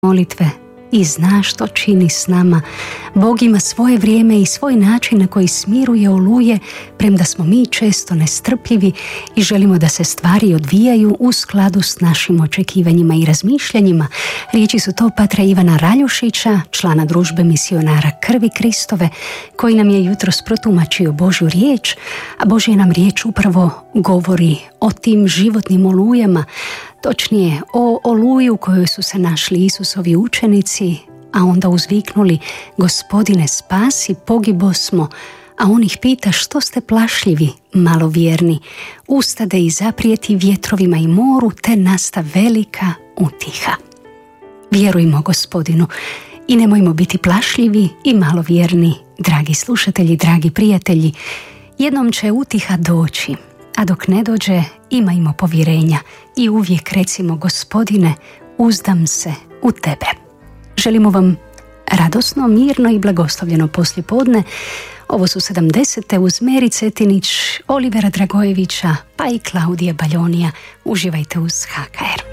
molitve i zna što čini s nama. Bog ima svoje vrijeme i svoj način na koji smiruje oluje, premda smo mi često nestrpljivi i želimo da se stvari odvijaju u skladu s našim očekivanjima i razmišljanjima. Riječi su to patra Ivana Raljušića, člana družbe misionara Krvi Kristove, koji nam je jutros protumačio Božju riječ, a Božja nam riječ upravo govori o tim životnim olujama, točnije o oluji u kojoj su se našli Isusovi učenici, a onda uzviknuli: Gospodine, spasi, pogibosmo. A on ih pita: što ste plašljivi, malovjerni? Ustade i zaprijeti vjetrovima i moru, te nasta velika utiha. Vjerujmo Gospodinu i nemojmo biti plašljivi i malovjerni, dragi slušatelji, dragi prijatelji. Jednom će utiha doći, a dok ne dođe, imajmo povjerenja i uvijek recimo: Gospodine, uzdam se u tebe. Želimo vam radosno, mirno i blagoslovljeno poslijepodne. Ovo su 70. uz Meri Cetinić, Olivera Dragojevića, pa i Klaudija Baljonija. Uživajte uz HKR.